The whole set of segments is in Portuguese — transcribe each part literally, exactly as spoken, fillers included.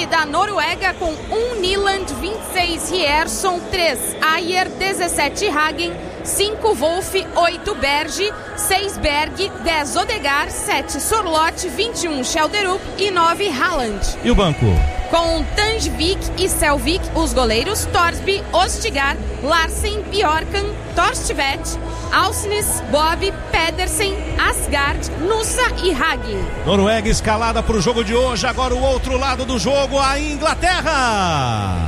ataque da Noruega com um Nyland, vinte e seis Rierson, três Ayer, dezessete Hagen, cinco Wolf, oito Berge, seis Berg, dez Odegaard, sete Sorloth, vinte e um Schelderup e nove Haaland. E o banco? Com Tanjvik e Selvik, os goleiros Torsby, Ostigard, Larsen, Bjorkan, Torstvedt, Alsnes, Bob, Pedersen, Asgard, Nussa e Hagi. Noruega escalada para o jogo de hoje. Agora o outro lado do jogo, a Inglaterra.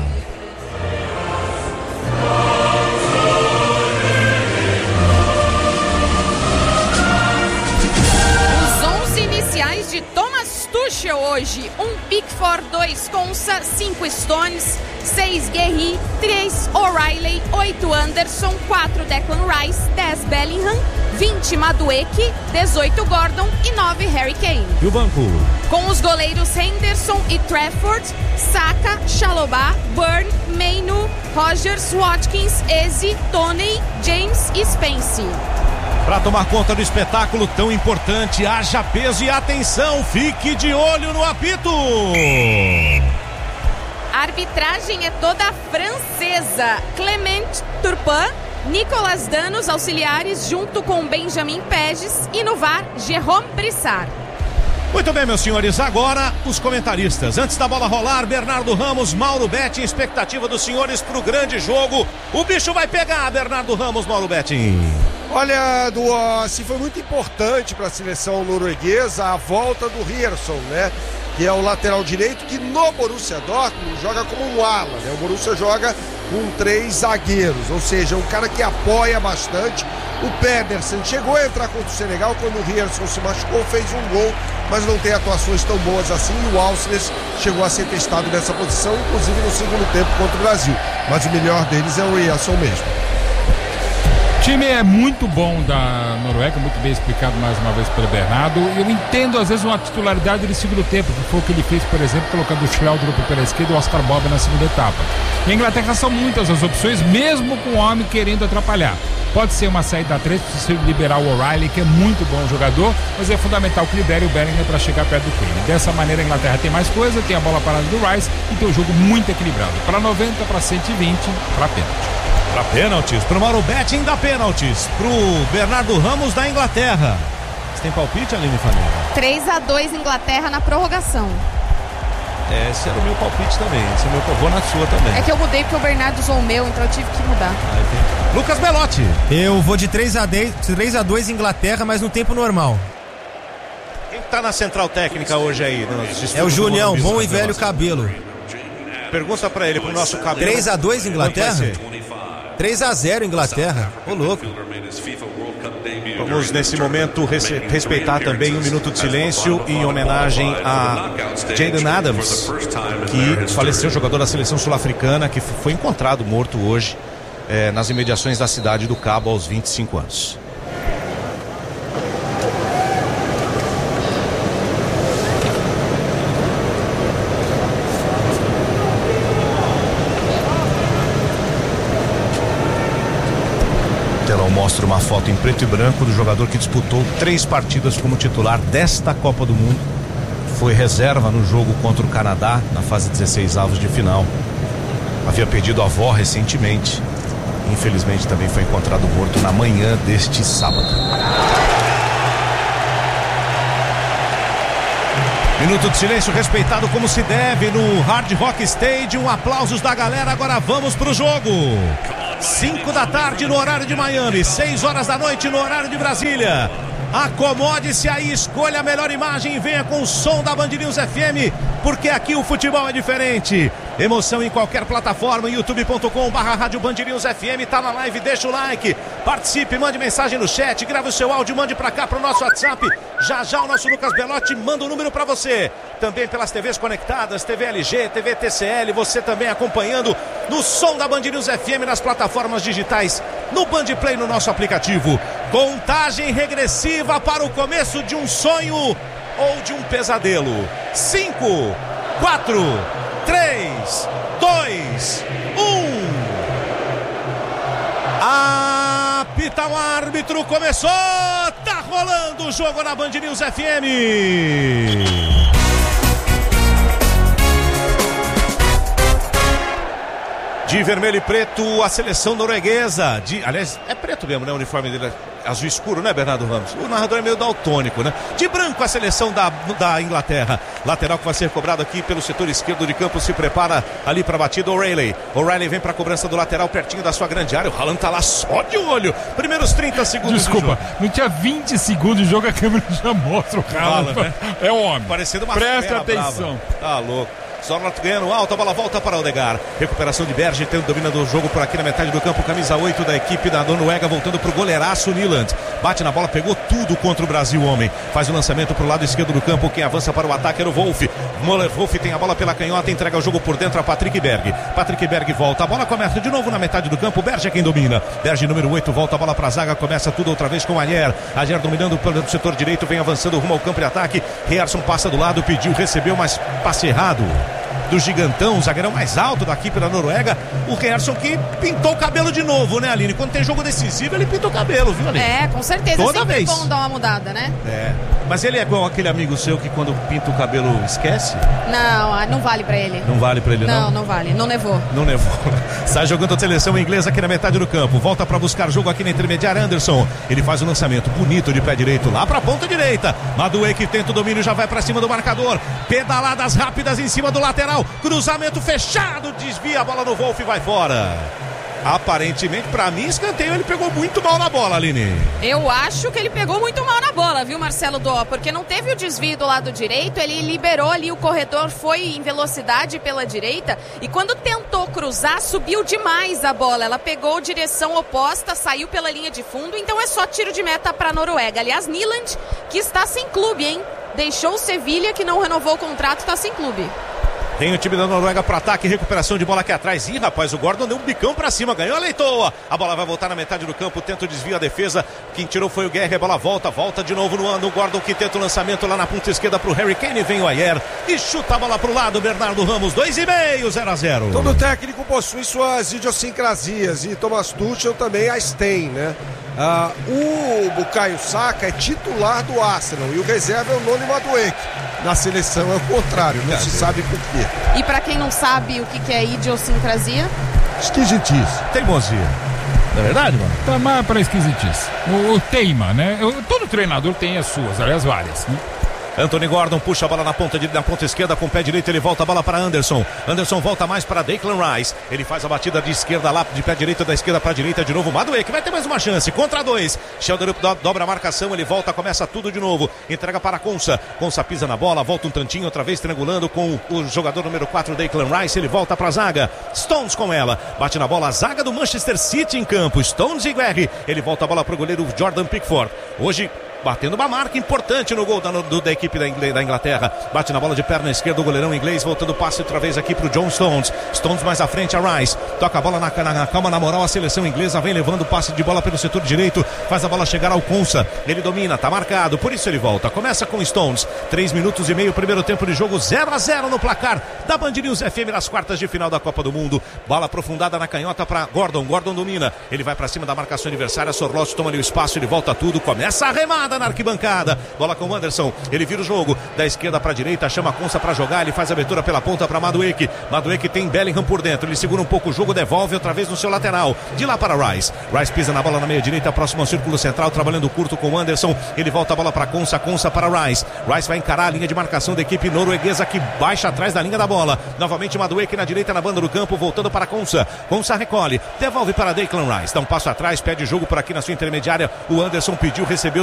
Os onze iniciais de Thomas Tuchel hoje: um Pickford, dois Konsa, cinco Stones, seis Guerri, três O'Reilly, oito Anderson, quatro Declan Rice, dez Bellingham, vinte Madueke, dezoito Gordon e nove Harry Kane. E o banco? Com os goleiros Henderson e Trafford, Saka, Chalobah, Burn, Mainu, Rogers, Watkins, Eze, Toney, James e Spence. Para tomar conta do espetáculo tão importante, haja peso e atenção, fique de olho no apito. A arbitragem é toda francesa. Clement Turpin, Nicolas Danos, auxiliares, junto com Benjamin Peges, e no V A R, Jérôme Brissard. Muito bem, meus senhores, agora os comentaristas. Antes da bola rolar, Bernardo Ramos, Mauro Betting, expectativa dos senhores para o grande jogo. O bicho vai pegar, Bernardo Ramos, Mauro Betting. Olha, do, assim, foi muito importante para a seleção norueguesa a volta do Rierson, né? Que é o lateral direito, que no Borussia Dortmund joga como um ala, né? O Borussia joga com três zagueiros, ou seja, um cara que apoia bastante. O Pedersen chegou a entrar contra o Senegal quando o Rierson se machucou, fez um gol, mas não tem atuações tão boas assim. E o Alsnes chegou a ser testado nessa posição, inclusive no segundo tempo contra o Brasil. Mas o melhor deles é o Rierson mesmo. O time é muito bom da Noruega, muito bem explicado mais uma vez pelo Bernardo. Eu entendo às vezes uma titularidade de segundo tempo, que foi o que ele fez, por exemplo, colocando o Schelderup pela esquerda e o Oscar Bob na segunda etapa. E a Inglaterra são muitas as opções, mesmo com o homem querendo atrapalhar. Pode ser uma saída a três, precisa liberar o O'Reilly, que é muito bom jogador, mas é fundamental que libere o Bellingham para chegar perto do Kane. Dessa maneira a Inglaterra tem mais coisa, tem a bola parada do Rice e tem um jogo muito equilibrado. Para noventa, para cento e vinte, para pênalti. Para pênaltis, pro Mauro Betting dá pênaltis, pro Bernardo Ramos da Inglaterra. Você tem palpite, Aline Fanera? três a dois Inglaterra na prorrogação. É, esse era o meu palpite também, esse é o meu, eu vou na sua também. É que eu mudei porque o Bernardo usou o meu, então eu tive que mudar. Ah, Lucas Belotti. Eu vou de três a dois Inglaterra, mas no tempo normal. Quem tá na central técnica hoje aí? É o Junião, bom e velho Cabelo. Pergunta pra ele, pro nosso Cabelo. três a dois Inglaterra? três a zero Inglaterra, ô louco. Vamos nesse momento respeitar também um minuto de silêncio em homenagem a Jayden Adams, que faleceu, jogador da seleção sul-africana, que foi encontrado morto hoje é, nas imediações da cidade do Cabo aos vinte e cinco anos. Mostra uma foto em preto e branco do jogador que disputou três partidas como titular desta Copa do Mundo. Foi reserva no jogo contra o Canadá na fase dezesseis avos de final. Havia perdido a avó recentemente. Infelizmente também foi encontrado morto na manhã deste sábado. Minuto de silêncio respeitado como se deve no Hard Rock Stadium. Aplausos da galera. Agora vamos pro jogo. cinco da tarde no horário de Miami, seis horas da noite no horário de Brasília. Acomode-se aí, escolha a melhor imagem e venha com o som da Band News F M, porque aqui o futebol é diferente. Emoção em qualquer plataforma, youtube ponto com barra rádio Band News F M, tá na live, deixa o like, participe, mande mensagem no chat, grave o seu áudio, mande pra cá pro nosso WhatsApp. Já já o nosso Lucas Belotti manda o número pra você. Também pelas T Vs conectadas, T V L G, T V T C L, você também acompanhando no som da Band News F M nas plataformas digitais, no Band Play, no nosso aplicativo. Contagem regressiva para o começo de um sonho ou de um pesadelo. cinco, quatro, três, dois, um. Apita o árbitro, começou, tá rolando o jogo na Band News F M. De vermelho e preto, a seleção norueguesa. De, aliás, é preto mesmo, né? O uniforme dele é azul escuro, né, Bernardo Ramos? O narrador é meio daltônico, né? De branco, a seleção da, da Inglaterra. Lateral que vai ser cobrado aqui pelo setor esquerdo de campo. Se prepara ali para a batida. O'Reilly. O'Reilly vem para a cobrança do lateral, pertinho da sua grande área. O Haaland tá lá só de olho. Primeiros trinta segundos. Desculpa, não tinha vinte segundos de jogo, a câmera já mostra o Haaland. Né? É um homem. Parecendo uma Presta atenção. Brava. Tá louco. Zorlat ganhando alto, a bola volta para Odegaard. Recuperação de Berge, tendo domina do jogo por aqui na metade do campo. Camisa oito da equipe da Noruega, voltando para o goleiraço Nyland. Bate na bola, pegou tudo contra o Brasil, homem. Faz o lançamento para o lado esquerdo do campo. Quem avança para o ataque era o Wolf. Moller Wolf tem a bola pela canhota, entrega o jogo por dentro a Patrick Berg. Patrick Berg volta, a bola começa de novo na metade do campo. Berge é quem domina. Berge número oito, volta a bola para a zaga. Começa tudo outra vez com o Ayer. Ayer dominando pelo setor direito, vem avançando rumo ao campo de ataque. Rierson passa do lado, pediu, recebeu, mas passe errado do gigantão, o zagueirão mais alto da equipe da Noruega, o Rierson, que pintou o cabelo de novo, né, Aline? Quando tem jogo decisivo, ele pinta o cabelo, viu, Aline? É, com certeza. Toda Sempre vez. É bom dar uma mudada, né? É. Mas ele é igual aquele amigo seu que quando pinta o cabelo esquece? Não, não vale pra ele. Não vale pra ele, não? Não, não vale. Não nevou. Não nevou. Sai jogando a seleção inglesa aqui na metade do campo. Volta pra buscar jogo aqui na intermediária. Anderson. Ele faz o lançamento bonito de pé direito lá pra ponta direita. Madueke tenta o domínio, já vai pra cima do marcador. Pedaladas rápidas em cima do lateral. Cruzamento fechado. Desvia a bola no Wolf e vai fora. Aparentemente, pra mim, escanteio, ele pegou muito mal na bola, Aline. Eu acho que ele pegou muito mal na bola, viu, Marcelo Dó? Porque não teve o desvio do lado direito, ele liberou ali, o corredor foi em velocidade pela direita e quando tentou cruzar, subiu demais a bola. Ela pegou direção oposta, saiu pela linha de fundo, então é só tiro de meta pra Noruega. Aliás, Nyland, que está sem clube, hein? Deixou o Sevilha, que não renovou o contrato, está sem clube. Tem o time da Noruega para ataque, recuperação de bola aqui atrás. Ih, rapaz, o Gordon deu um bicão para cima, ganhou a Leitoa. A bola vai voltar na metade do campo, tenta o desvio, a defesa. Quem tirou foi o Guerra, a bola volta, volta de novo no ano. O Gordon que tenta o lançamento lá na ponta esquerda pro Harry Kane, vem o Ayer e chuta a bola pro lado. Bernardo Ramos, dois e meio, zero a zero. Todo técnico possui suas idiosincrasias e Thomas Tuchel também as tem, né? Ah, o Bukayo Saka é titular do Arsenal e o reserva é o Noni Madueke. Na seleção é o contrário, não se sabe por quê. E pra quem não sabe o que, que é idiosincrasia? Esquisitice. Teimosia. Não é verdade, mano? Tá mais pra esquisitice. O, o teima, né? O, todo treinador tem as suas, aliás, várias, né? Anthony Gordon puxa a bola na ponta, de, na ponta esquerda com o pé direito, ele volta a bola para Anderson. Anderson volta mais para Declan Rice. Ele faz a batida de esquerda lá, de pé direito, da esquerda para direita de novo. Madueke vai ter mais uma chance, contra dois. Sheldon do, dobra a marcação, ele volta, começa tudo de novo. Entrega para Konsa. Konsa pisa na bola, volta um tantinho, outra vez triangulando com o, o jogador número quatro, Declan Rice. Ele volta para a zaga. Stones com ela. Bate na bola, a zaga do Manchester City em campo. Stones e Guerri. Ele volta a bola para o goleiro Jordan Pickford. Hoje batendo uma marca importante no gol da, do, da equipe da, da Inglaterra. Bate na bola de perna esquerda o goleirão inglês, voltando o passe outra vez aqui pro John Stones. Stones mais à frente, a Rice. Toca a bola na, na, na calma, na moral, a seleção inglesa vem levando o passe de bola pelo setor direito. Faz a bola chegar ao Konsa. Ele domina, tá marcado, por isso ele volta. Começa com Stones. Três minutos e meio, primeiro tempo de jogo, zero a zero no placar da Band News F M nas quartas de final da Copa do Mundo. Bola aprofundada na canhota para Gordon. Gordon domina. Ele vai para cima da marcação adversária. Sorloth toma ali o espaço, ele volta tudo. Começa a remada na arquibancada. Bola com o Anderson. Ele vira o jogo da esquerda para a direita, chama a Konsa para jogar. Ele faz a abertura pela ponta para Madueke. Madueke tem Bellingham por dentro. Ele segura um pouco o jogo, devolve outra vez no seu lateral. De lá para Rice. Rice pisa na bola na meia direita, próximo ao círculo central, trabalhando curto com o Anderson. Ele volta a bola para Konsa. Konsa para Rice. Rice vai encarar a linha de marcação da equipe norueguesa que baixa atrás da linha da bola. Novamente Madueke na direita, na banda do campo, voltando para Konsa. Konsa recolhe, devolve para Declan Rice. Dá um passo atrás, pede jogo por aqui na sua intermediária. O Anderson pediu, recebeu.